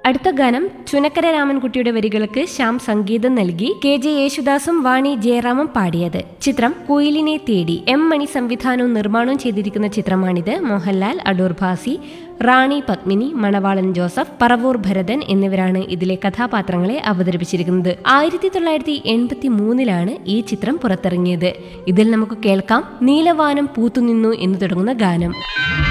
അടുത്ത ഗാനം ചുനക്കര രാമൻകുട്ടിയുടെ വരികൾക്ക് ശ്യാം സംഗീതം നൽകി KJ യേശുദാസും വാണി ജയറാമും പാടിയത്. ചിത്രം കുയിലിനെ തേടി. M മണി സംവിധാനവും നിർമ്മാണവും ചെയ്തിരിക്കുന്ന ചിത്രമാണിത്. മോഹൻലാൽ, അടൂർ ഭാസി, റാണി പത്മിനി, മണവാളൻ ജോസഫ്, പറവൂർ ഭരതൻ എന്നിവരാണ് ഇതിലെ കഥാപാത്രങ്ങളെ അവതരിപ്പിച്ചിരിക്കുന്നത്. 1983 ഈ ചിത്രം പുറത്തിറങ്ങിയത്. ഇതിൽ നമുക്ക് കേൾക്കാം നീലവാനം പൂത്തുനിന്നു എന്ന് തുടങ്ങുന്ന ഗാനം.